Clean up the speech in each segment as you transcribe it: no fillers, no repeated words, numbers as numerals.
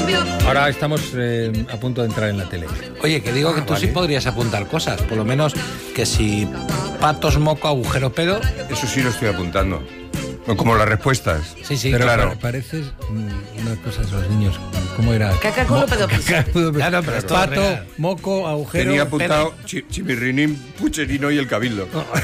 Ahora estamos a punto de entrar en la tele. Oye, que digo que tú sí podrías apuntar cosas, por lo menos que si patos, moco, agujero, pedo. Eso sí lo estoy apuntando. Como las respuestas. Sí, Pero claro. pareces unas cosas a los niños. ¿Cómo era? Caca, culo, pedo, pis. Claro, pero esto es Pato, real. moco, agujero. Tenía apuntado Chimirrinín, Pucherino y el Cabildo.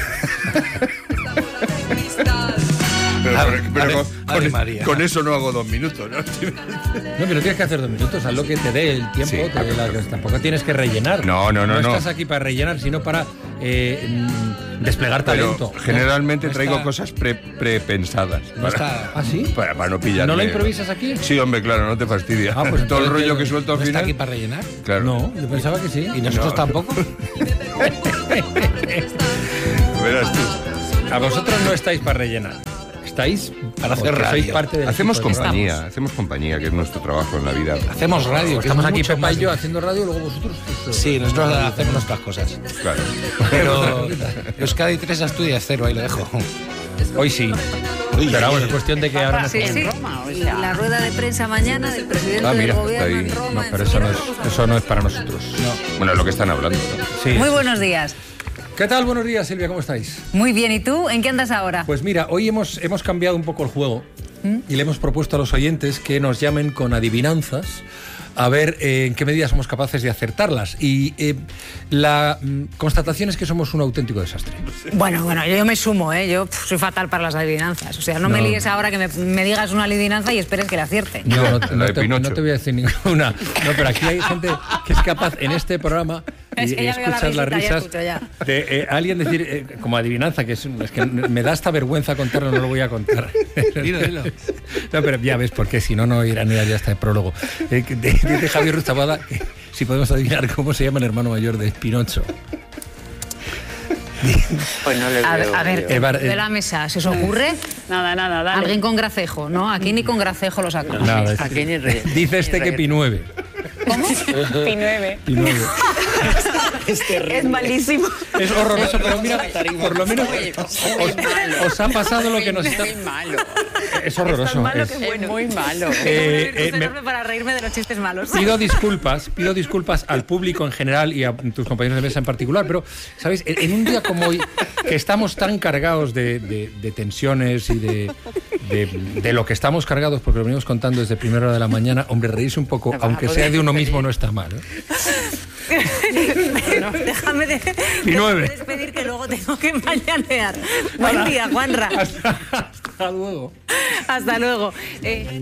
Ave María. Con eso no hago 2 minutos, ¿no? No, pero tienes que hacer 2 minutos, haz lo que te dé el tiempo. Sí, tampoco tienes que rellenar. No. No estás aquí para rellenar, sino para desplegar talento. Pero generalmente No traigo está- cosas prepensadas. No está- ¿Ah, sí? Para no pillarme. ¿No lo improvisas aquí? Sí, hombre, claro, no te fastidia. Ah, pues todo el entonces rollo que- que suelto al ¿No está final. aquí para rellenar? Claro. No, yo pensaba que sí. ¿Y nosotros No. tampoco? Verás tú. A vosotros no estáis para rellenar. Estáis Para hacer porque radio. sois parte del Hacemos equipo de radio. compañía, que es nuestro trabajo en la vida. Hacemos radio. que Estamos es aquí mucho Pepa y más- yo haciendo radio, luego vosotros. Sí, nosotros hacemos nuestras cosas. Claro. Pero Euskadi 3 Asturias 0, ahí lo dejo. Hoy sí. Pero vamos, es cuestión de que ahora no Sí, estamos- sí. Y la rueda de prensa mañana del presidente Ah, mira, del está gobierno ahí. en Roma. No, pero eso no es para nosotros. Bueno, es lo que están hablando, ¿no? Sí. Muy buenos días. ¿Qué tal? Buenos días, Silvia, ¿cómo estáis? Muy bien, ¿y tú? ¿En qué andas ahora? Pues mira, hoy hemos cambiado un poco el juego y le hemos propuesto a los oyentes que nos llamen con adivinanzas a ver en qué medida somos capaces de acertarlas. Y la constatación es que somos un auténtico desastre. Bueno, yo me sumo, ¿eh? Yo soy fatal para las adivinanzas. O sea, no me No. líes ahora que me digas una adivinanza y esperes que la acierte. No, La de Pinocho. no te voy a decir ninguna. No, pero aquí hay gente que es capaz en este programa Es y que ya veo la escuchar las risita, ya risas escucho ya. de alguien decir como adivinanza, que es que me da hasta vergüenza contarlo, no lo voy a contar. Dilo. No, pero ya ves, porque si no, no irá ya hasta el prólogo. Dice Javier Rustabada que si podemos adivinar cómo se llama el hermano mayor de Pinocho. Pues no le veo. A ver, Bar- de la mesa, ¿se os ocurre? Nada, dale. Alguien con gracejo, ¿no? Aquí ni con gracejo lo sacamos. Nada, Aquí ni rey. dice este que Pi9. ¿Cómo? Pi9. Pi9. Es malísimo. Es horroroso, pero mira, por lo menos os ha pasado lo que nos está... Muy malo. Es horroroso. es- Es muy malo. Servirme para reírme de los chistes malos. Pido disculpas al público en general y a tus compañeros de mesa en particular, pero, ¿sabéis? En un día como hoy, que estamos tan cargados de tensiones y de lo que estamos cargados, porque lo venimos contando desde primera hora de la mañana, hombre, reírse un poco, aunque sea de uno mismo, no está mal, ¿eh? Déjame de Pi9. despedir que luego tengo que mañanear. Buen día, Juanra. Hasta luego. Hasta luego. Que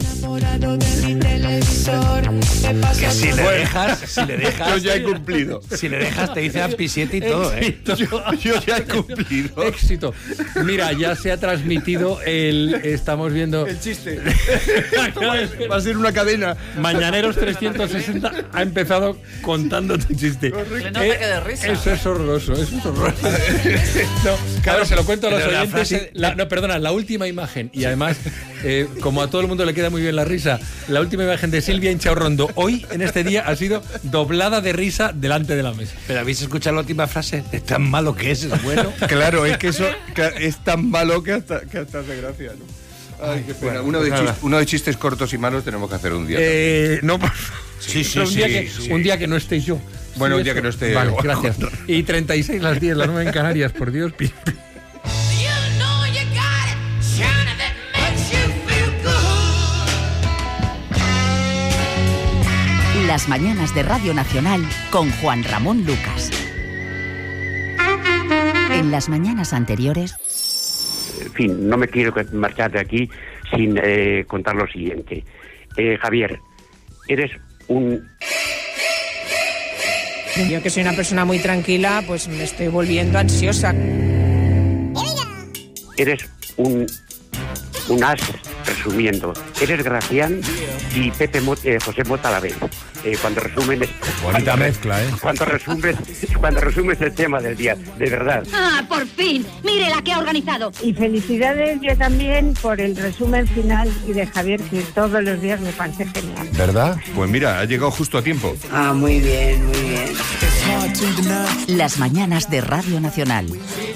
si le dejas... Yo ya he cumplido. Si le dejas te dice AMP7 y todo, ¿eh? Yo ya he cumplido. Éxito. Mira, ya se ha transmitido estamos viendo... El chiste. Va a ser una cadena. Mañaneros 360 ha empezado contando tu chiste. Pleno ataque de risa. Eso es horroroso, eso es horroroso. No, claro, se lo cuento a los Pero la oyentes. frase- La última imagen, y además, como a todo el mundo le queda muy bien la risa, la última imagen de Silvia Inchaurrondo hoy, en este día, ha sido doblada de risa delante de la mesa. Pero ¿habéis escuchado la última frase? Es tan malo que es bueno. Claro, es que eso es tan malo que hasta hace gracia, ¿no? Ay, qué pena. bueno, pues nada. Uno de chistes cortos y malos tenemos que hacer un día. No, por favor. Sí, sí, un, día sí. un día que no esté yo. Bueno, Sí, un día eso. que no esté- Vale, gracias. Y 36 las 10, las 9 en Canarias, por Dios. Las mañanas de Radio Nacional con Juan Ramón Lucas. En las mañanas anteriores... En fin, no me quiero marchar de aquí sin contar lo siguiente. Javier, eres un... Yo que soy una persona muy tranquila, pues me estoy volviendo ansiosa. Eres un as, resumiendo. Eres Gracián y José Mota a la vez. Cuando resumen... Bonita mezcla, ¿eh? Cuando resumes el tema del día, de verdad. ¡Ah, por fin! ¡Mire la que ha organizado! Y felicidades yo también por el resumen final y de Javier, que todos los días me parece genial. ¿Verdad? Pues mira, ha llegado justo a tiempo. Ah, muy bien, muy bien. Las mañanas de Radio Nacional.